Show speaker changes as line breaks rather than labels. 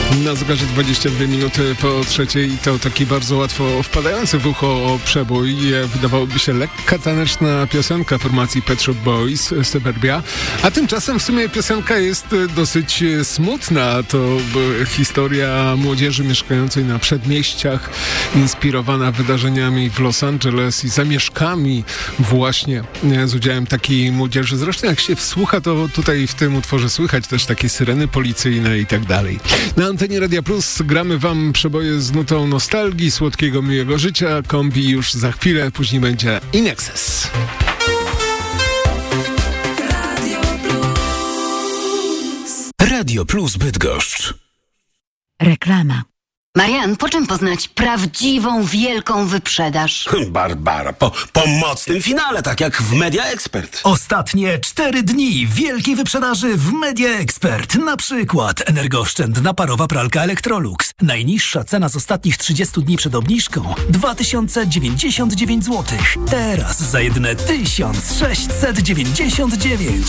Na zegarze 22 minuty po trzeciej i to taki bardzo łatwo wpadający w ucho przebój. Wydawałoby się lekka taneczna piosenka formacji Pet Shop Boys, Suburbia. A tymczasem w sumie piosenka jest dosyć smutna. To historia młodzieży mieszkającej na przedmieściach, inspirowana wydarzeniami w Los Angeles i zamieszkami właśnie z udziałem takiej młodzieży. Zresztą jak się wsłucha, to tutaj w tym utworze słychać też takie syreny policyjne i tak dalej. Na antenie Radia Plus gramy wam przeboje z nutą nostalgii, słodkiego, miłego życia. Kombi już za chwilę, później będzie In Excess.
Radio Plus Bydgoszcz.
Reklama.
Marian, po czym poznać prawdziwą, wielką wyprzedaż?
Barbara, po mocnym finale, tak jak w Media Expert.
Ostatnie 4 dni wielkiej wyprzedaży w Media Expert. Na przykład energooszczędna parowa pralka Electrolux. Najniższa cena z ostatnich 30 dni przed obniżką 2099 zł. Teraz za jedyne 1699.